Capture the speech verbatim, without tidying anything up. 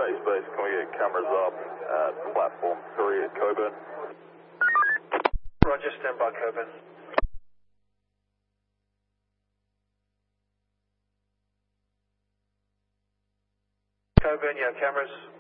base base. Can we get cameras up at platform three at Coburn? Roger, stand by Coburn. Coburn, you have cameras.